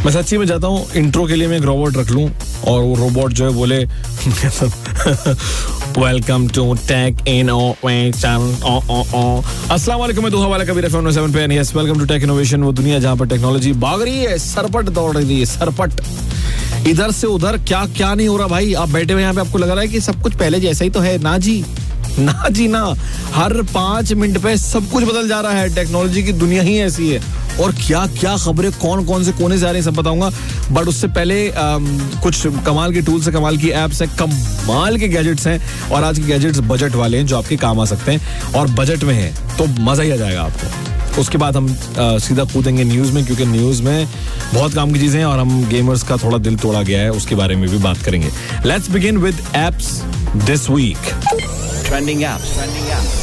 मैं सच्ची में चाहता हूँ इंट्रो के लिए मैं एक रोबोट रख लूं और वो रोबोट जो है बोले वेलकम टू टेक इनोवेशन। अस्सलाम वालेकुम, मैं दुहा वाला कबीर एफएम 7 पे। Yes, welcome to tech innovation, वो दुनिया जहां पर टेक्नोलॉजी भाग रही है, सरपट दौड़ रही है, सरपट इधर से उधर। क्या क्या नहीं हो रहा भाई। आप बैठे हुए यहाँ पे, आपको लग रहा है कि सब कुछ पहले जैसा ही तो है। ना जी, ना जी ना। हर 5 मिनट पे सब कुछ बदल जा रहा है। टेक्नोलॉजी की दुनिया ही ऐसी है। और क्या क्या खबरें कौन कौन से कोने से आ रही हैं सब बताऊंगा। बट उससे पहले कुछ कमाल के टूल्स है, कमाल की एप्स है, कमाल के गैजेट्स हैं। और आज के गैजेट्स बजट वाले हैं जो आपके काम आ सकते हैं और बजट में है तो मजा ही आ जाएगा आपको। उसके बाद हम सीधा कूदेंगे न्यूज में, क्योंकि न्यूज में बहुत काम की चीजें हैं और हम गेमर्स का थोड़ा दिल तोड़ा गया है, उसके बारे में भी बात करेंगे। Let's begin with apps this week. Trending apps.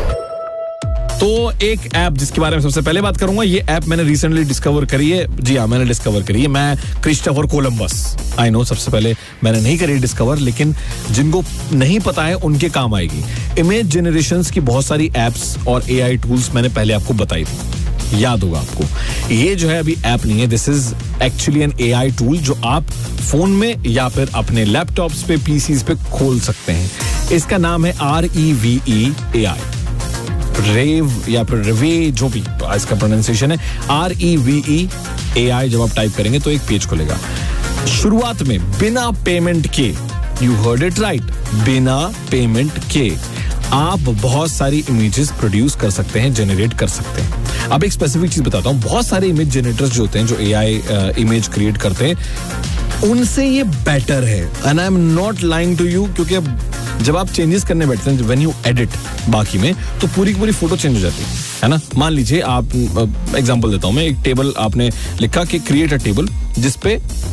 तो एक ऐप जिसके बारे में सबसे पहले बात करूंगा, ये ऐप मैंने रिसेंटली डिस्कवर करी है। जी हाँ, मैंने डिस्कवर करी है। मैं क्रिस्टोफर कोलंबस, आई नो सबसे पहले मैंने नहीं करी डिस्कवर, लेकिन जिनको नहीं पता है उनके काम आएगी। इमेज जनरेशंस की बहुत सारी एप्स और एआई टूल्स मैंने पहले आपको बताई थी, याद होगा आपको। ये जो है अभी ऐप नहीं है, this is actually an AI tool जो आप फोन में या फिर अपने लैपटॉप्स पे, पीसीज पे खोल सकते हैं। इसका नाम है REVE AI, रेव या फिर रेवे, जो भी इसका प्रोनाउंसिएशन है, REVE AI। जब आप टाइप करेंगे तो एक पेज खुलेगा। शुरुआत में बिना पेमेंट के, यू हर्ड इट राइट, बिना पेमेंट के आप बहुत सारी इमेजेस प्रोड्यूस कर सकते हैं, जनरेट कर सकते हैं। अब एक स्पेसिफिक चीज बताता हूं, बहुत सारे इमेज जनरेटर्स जो होते हैं, जो AI इमेज क्रिएट करते हैं, उनसे ये बेटर है। And I am not lying to you, क्योंकि अब जब आप चेंजेस करने बैठते हैं, व्हेन यू एडिट बाकी में, तो पूरी की पूरी फोटो चेंज हो जाती है ना। मान लीजिए आप, एग्जांपल देता हूं मैं, एक टेबल आपने लिखा कि क्रिएट अ टेबल जिसपे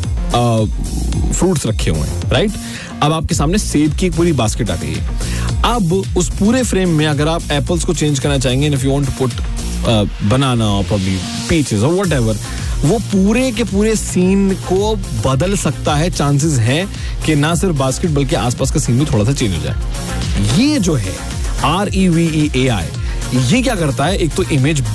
फ्रूट्स रखे हुए हैं, राइट। अब आपके सामने सेब की एक पूरी बास्केट आ गई है। अब उस पूरे फ्रेम में अगर आप एप्पल्स को चेंज करना चाहेंगे, if you want to put बनाना और प्रॉब्ली पीचेस और व्हाटएवर, वो पूरे के पूरे सीन को बदल सकता है। चांसेस हैं कि ना सिर्फ बास्केट बल्कि आसपास का सीन भी थोड़ा सा चेंज हो जाए। ये जो है REVE AI, ये क्या करता है, एक तो इमेज